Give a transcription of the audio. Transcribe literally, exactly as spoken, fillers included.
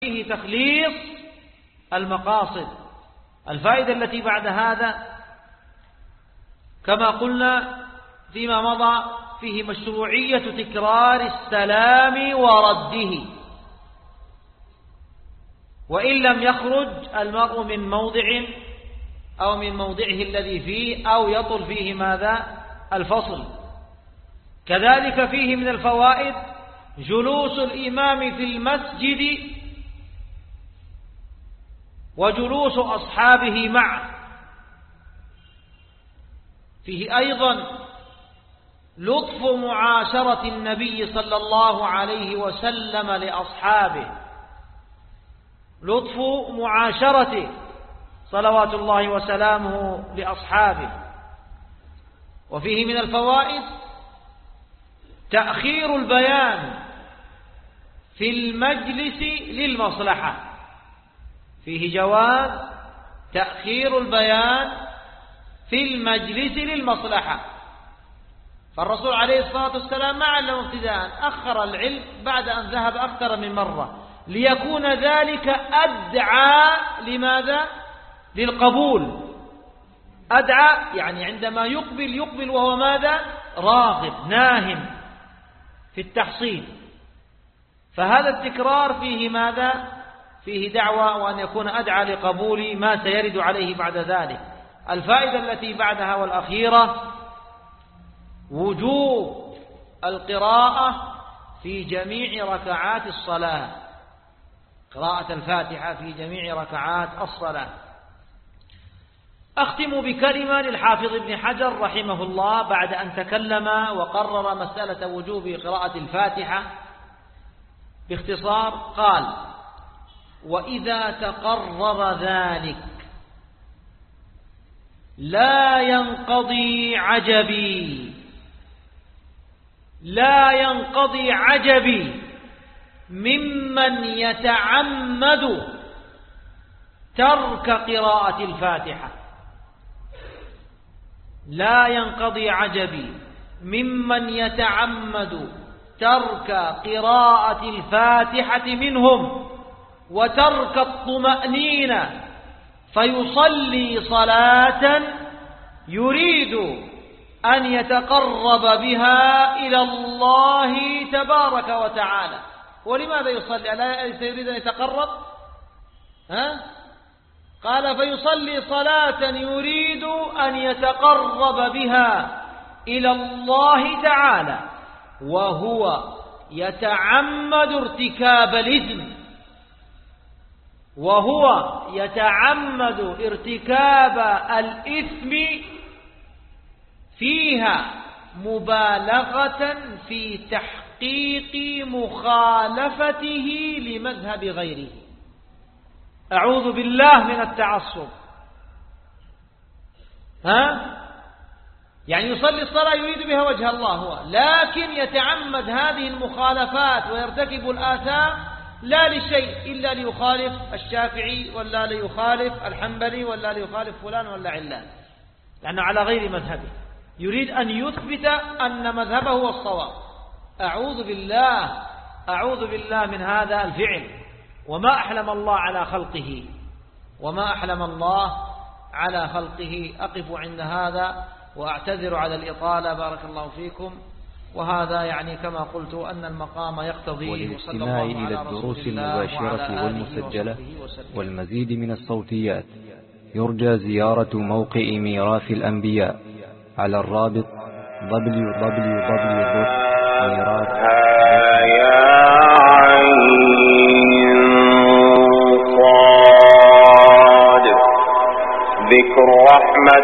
فيه تخليص المقاصد. الفائدة التي بعد هذا كما قلنا فيما مضى فيه مشروعية تكرار السلام ورده، وإن لم يخرج المرء من موضع أو من موضعه الذي فيه أو يطل فيه ماذا الفصل. كذلك فيه من الفوائد جلوس الإمام في المسجد وجلوس أصحابه معه. فيه أيضا لطف معاشرة النبي صلى الله عليه وسلم لأصحابه، لطف معاشرته صلوات الله وسلامه لأصحابه. وفيه من الفوائد تأخير البيان في المجلس للمصلحة، فيه جواز تأخير البيان في المجلس للمصلحة. فالرسول عليه الصلاة والسلام ما علم ابتداء، أخر العلم بعد أن ذهب أكثر من مرة ليكون ذلك أدعى لماذا؟ للقبول. أدعى يعني عندما يقبل يقبل وهو ماذا؟ راغب ناهم في التحصيل. فهذا التكرار فيه ماذا؟ فيه دعوة وأن يكون أدعى لقبول ما سيرد عليه بعد ذلك. الفائدة التي بعدها والأخيرة وجوب القراءة في جميع ركعات الصلاة، قراءة الفاتحة في جميع ركعات الصلاة. أختم بكلمة للحافظ ابن حجر رحمه الله بعد أن تكلم وقرر مسألة وجوب قراءة الفاتحة باختصار. قال: وإذا تقرر ذلك لا ينقضي عجبي لا ينقضي عجبي ممن يتعمد ترك قراءة الفاتحة لا ينقضي عجبي ممن يتعمد ترك قراءة الفاتحة منهم وترك الطمأنينة فيصلي صلاة يريد أن يتقرب بها إلى الله تبارك وتعالى. ولماذا يصلي؟ ألا يريد أن يتقرب؟ ها؟ قال: فيصلي صلاة يريد أن يتقرب بها إلى الله تعالى وهو يتعمد ارتكاب الإثم وهو يتعمد ارتكاب الإثم فيها مبالغة في تحقيق مخالفته لمذهب غيره. أعوذ بالله من التعصب. ها؟ يعني يصلي الصلاة يريد بها وجه الله هو، لكن يتعمد هذه المخالفات ويرتكب الآثام لا لشيء إلا ليخالف الشافعي ولا ليخالف الحنبلي ولا ليخالف فلان ولا علان، لأنه على غير مذهبه، يريد أن يثبت أن مذهبه هو الصواب. أعوذ بالله أعوذ بالله من هذا الفعل. وما أحلم الله على خلقه وما أحلم الله على خلقه. أقف عند هذا وأعتذر على الإطالة، بارك الله فيكم. وهذا يعني كما قلت أن المقام يقتضي. وللاستماع إلى الدروس المباشرة والمسجلة والمزيد من الصوتيات يرجى زيارة موقع ميراث الأنبياء على الرابط دبليو دبليو دبليو دوت ميراث ذكر رحمة